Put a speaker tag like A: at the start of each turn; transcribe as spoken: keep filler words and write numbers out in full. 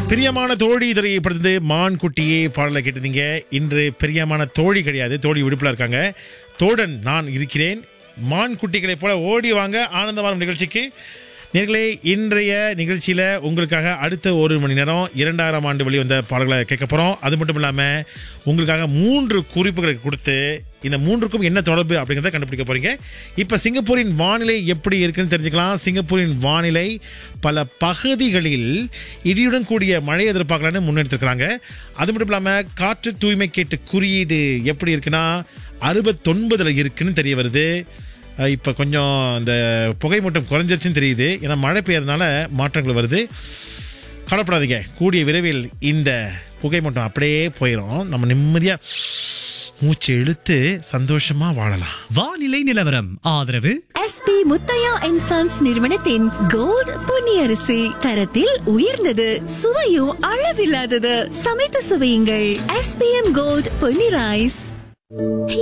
A: பிரியமான தோழி திரையப்படுத்தது மான் குட்டியே பாடலை கேட்டிருந்தீங்க. இன்று பிரியமான தோழி கிடையாது, தோழி விடுப்புல இருக்காங்க. தோடன் நான் இருக்கிறேன். மான் குட்டிகளை போல ஓடி வாங்க ஆனந்தமான நிகழ்ச்சிக்கு. நேர்களே, இன்றைய நிகழ்ச்சியில் உங்களுக்காக அடுத்த ஒரு மணி நேரம் இரண்டாயிரம் ஆண்டு வெளிவந்த பாடல்களை கேட்க போகிறோம். அது மட்டும் இல்லாமல் உங்களுக்காக மூன்று குறிப்புகளை கொடுத்து இந்த மூன்றுக்கும் என்ன தொடர்பு அப்படிங்கிறத கண்டுபிடிக்க போகிறீங்க. இப்போ சிங்கப்பூரின் வானிலை எப்படி இருக்குன்னு தெரிஞ்சுக்கலாம். சிங்கப்பூரின் வானிலை பல பகுதிகளில் இடியுடன் கூடிய மழை எதிர்பார்க்கலான்னு முன்னெடுத்துருக்கிறாங்க. அது மட்டும் இல்லாமல் காற்று தூய்மை கேட்டு குறியீடு எப்படி இருக்குன்னா அறுபத்தொன்பதில் இருக்குன்னு தெரிய வருது. இப்போ கொஞ்சம் இந்த புகை மூட்டம் குறைஞ்சிருச்சுன்னு தெரியுது. ஏன்னா மழை பெய்யறதுனால மாற்றங்கள் வருது. கவலைப்படாதீங்க, கூடிய விரைவில் இந்த புகை மூட்டம் அப்படியே போயிடும். நம்ம நிம்மதியாக மூச்சு இழுத்து சந்தோஷமா வாழலாம்.
B: வானிலை நிலவரம் ஆதரவு
C: எஸ்பி முத்தையா அண்ட் சன்ஸ் நிறுவனத்தின் கோல்ட் பொன்னியரிசி. தரத்தில் உயர்ந்தது, சுவையும் அளவில்லாதது. சமைத்து சுவையுங்கள். SPM gold Ponni rice.